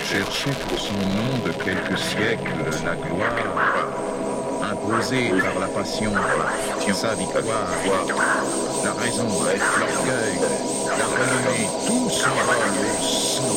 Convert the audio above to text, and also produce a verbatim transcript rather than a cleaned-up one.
chercher pour son nom de quelques siècles la gloire, imposée par la passion, sa victoire, la raison, l'orgueil, la renommée, tout s'envole au son